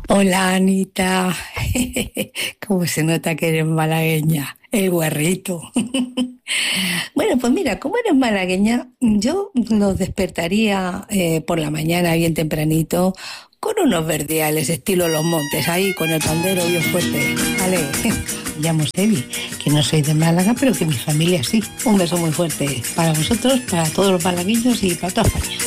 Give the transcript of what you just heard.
Hola Anita, cómo se nota que eres malagueña, el guarrito. Bueno, pues mira, como eres malagueña, yo los despertaría por la mañana bien tempranito con unos verdiales estilo Los Montes, ahí con el pandero bien fuerte. Vale, llamo Sevi, que no soy de Málaga, pero que mi familia sí. Un beso muy fuerte para vosotros, para todos los malagueños y para toda España.